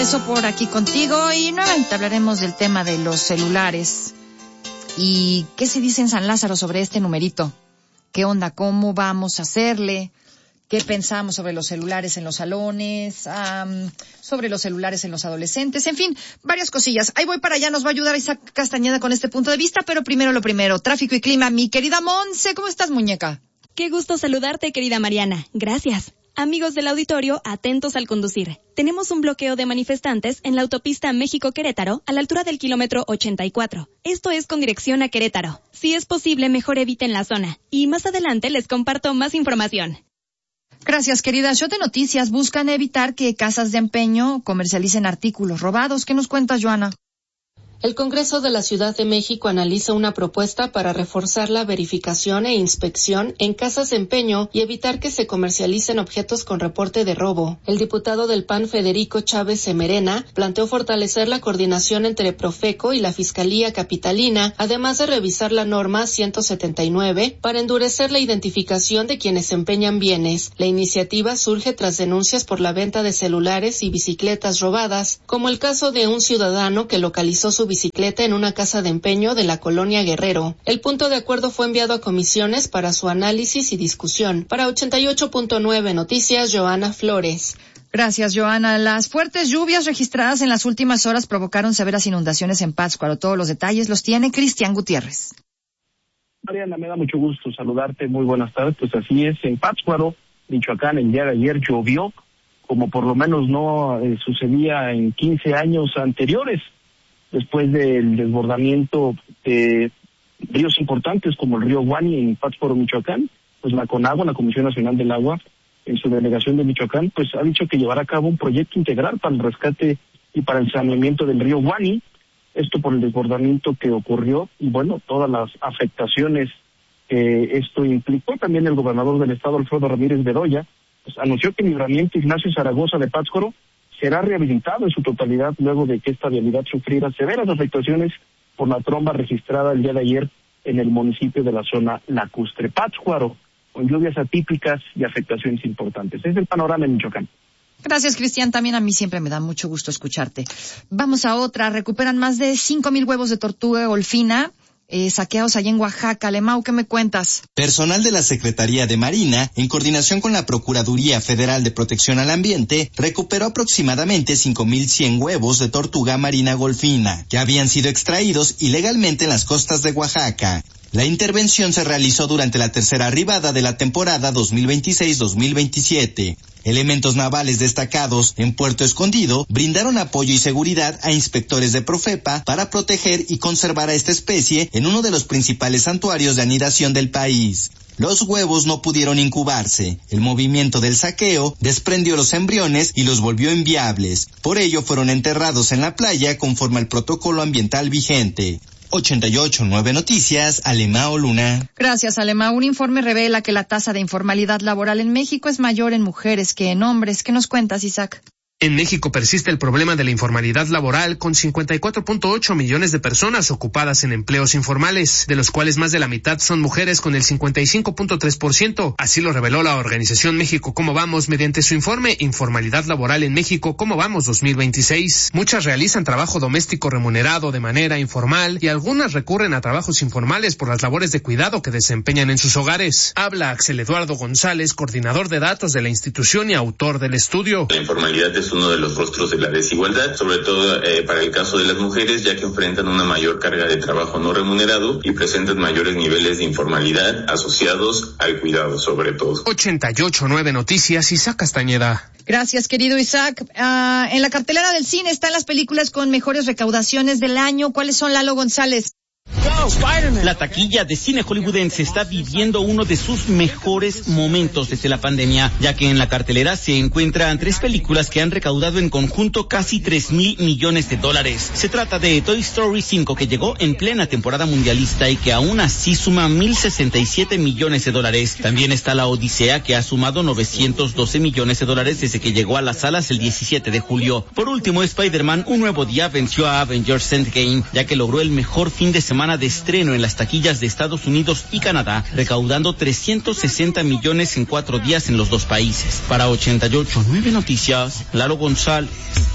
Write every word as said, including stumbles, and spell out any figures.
regreso por aquí contigo y nuevamente hablaremos del tema de los celulares. ¿Y qué se dice en San Lázaro sobre este numerito? ¿Qué onda? ¿Cómo vamos a hacerle? ¿Qué pensamos sobre los celulares en los salones? Um, sobre los celulares en los adolescentes. En fin, varias cosillas. Ahí voy para allá. Nos va a ayudar Isaac Castañeda con este punto de vista. Pero primero lo primero. Tráfico y clima. Mi querida Monse, ¿cómo estás, muñeca? Qué gusto saludarte, querida Mariana. Gracias. Amigos del auditorio, atentos al conducir. Tenemos un bloqueo de manifestantes en la autopista México-Querétaro a la altura del kilómetro ochenta y cuatro. Esto es con dirección a Querétaro. Si es posible, mejor eviten la zona. Y más adelante les comparto más información. Gracias, querida. Shot de Noticias buscan evitar que casas de empeño comercialicen artículos robados. ¿Qué nos cuentas, Joana? El Congreso de la Ciudad de México analiza una propuesta para reforzar la verificación e inspección en casas de empeño y evitar que se comercialicen objetos con reporte de robo. El diputado del P A N, Federico Chávez Semerena, planteó fortalecer la coordinación entre Profeco y la Fiscalía Capitalina, además de revisar la norma ciento setenta y nueve para endurecer la identificación de quienes empeñan bienes. La iniciativa surge tras denuncias por la venta de celulares y bicicletas robadas, como el caso de un ciudadano que localizó su bicicleta en una casa de empeño de la colonia Guerrero. El punto de acuerdo fue enviado a comisiones para su análisis y discusión. Para ochenta y ocho punto nueve Noticias, Joana Flores. Gracias, Joana. Las fuertes lluvias registradas en las últimas horas provocaron severas inundaciones en Pátzcuaro. Todos los detalles los tiene Cristian Gutiérrez. Mariana, me da mucho gusto saludarte. Muy buenas tardes. Pues así es, en Pátzcuaro, Michoacán, el día de ayer llovió, como por lo menos no eh, sucedía en quince años anteriores. Después del desbordamiento de ríos importantes como el río Guani en Pátzcuaro, Michoacán, pues la CONAGUA, la Comisión Nacional del Agua, en su delegación de Michoacán, pues ha dicho que llevará a cabo un proyecto integral para el rescate y para el saneamiento del río Guani, esto por el desbordamiento que ocurrió y bueno, todas las afectaciones que esto implicó. También el gobernador del estado, Alfredo Ramírez Bedoya, pues anunció que el libramiento Ignacio Zaragoza de Pátzcuaro será rehabilitado en su totalidad luego de que esta vialidad sufriera severas afectaciones por la tromba registrada el día de ayer en el municipio de la zona lacustre. Pátzcuaro, con lluvias atípicas y afectaciones importantes. Es el panorama en Michoacán. Gracias, Cristian. También a mí siempre me da mucho gusto escucharte. Vamos a otra. Recuperan más de cinco mil huevos de tortuga golfina Eh, saqueados allá en Oaxaca. Lemau, ¿qué me cuentas? Personal de la Secretaría de Marina, en coordinación con la Procuraduría Federal de Protección al Ambiente, recuperó aproximadamente cinco mil cien huevos de tortuga marina golfina, que habían sido extraídos ilegalmente en las costas de Oaxaca. La intervención se realizó durante la tercera arribada de la temporada dos mil veintiséis dos mil veintisiete. Elementos navales destacados en Puerto Escondido brindaron apoyo y seguridad a inspectores de Profepa para proteger y conservar a esta especie en uno de los principales santuarios de anidación del país. Los huevos no pudieron incubarse. El movimiento del saqueo desprendió los embriones y los volvió inviables. Por ello fueron enterrados en la playa conforme al protocolo ambiental vigente. ochenta y ocho punto nueve Noticias, Alemao Luna. Gracias, Alemao. Un informe revela que la tasa de informalidad laboral en México es mayor en mujeres que en hombres. ¿Qué nos cuentas, Isaac? En México persiste el problema de la informalidad laboral, con cincuenta y cuatro punto ocho millones de personas ocupadas en empleos informales, de los cuales más de la mitad son mujeres con el cincuenta y cinco punto tres por ciento. Así lo reveló la organización México Cómo Vamos mediante su informe Informalidad Laboral en México Cómo Vamos dos mil veintiséis. Muchas realizan trabajo doméstico remunerado de manera informal y algunas recurren a trabajos informales por las labores de cuidado que desempeñan en sus hogares. Habla Axel Eduardo González, coordinador de datos de la institución y autor del estudio. La informalidad es uno de los rostros de la desigualdad, sobre todo eh, para el caso de las mujeres, ya que enfrentan una mayor carga de trabajo no remunerado y presentan mayores niveles de informalidad asociados al cuidado, sobre todo. ochenta y ocho punto nueve Noticias, Isaac Castañeda. Gracias, querido Isaac. Uh, en la cartelera del cine están las películas con mejores recaudaciones del año. ¿Cuáles son, Lalo González? La taquilla de cine hollywoodense está viviendo uno de sus mejores momentos desde la pandemia, ya que en la cartelera se encuentran tres películas que han recaudado en conjunto casi tres mil millones de dólares. Se trata de Toy Story cinco, que llegó en plena temporada mundialista y que aún así suma mil sesenta y siete millones de dólares. También está La Odisea, que ha sumado novecientos doce millones de dólares desde que llegó a las salas el diecisiete de julio. Por último, Spider-Man Un Nuevo Día venció a Avengers Endgame, ya que logró el mejor fin de semana de estreno en las taquillas de Estados Unidos y Canadá, recaudando trescientos sesenta millones en cuatro días en los dos países. Para ochenta y ocho punto nueve Noticias, Lalo González.